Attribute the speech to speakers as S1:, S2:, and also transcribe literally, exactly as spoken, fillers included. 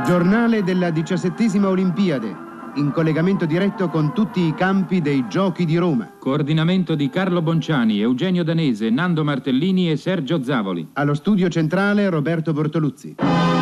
S1: Giornale della diciassettesima Olimpiade, in collegamento diretto con tutti i campi dei Giochi di Roma.
S2: Coordinamento di Carlo Bonciani, Eugenio Danese, Nando Martellini e Sergio Zavoli.
S1: Allo studio centrale Roberto Bortoluzzi.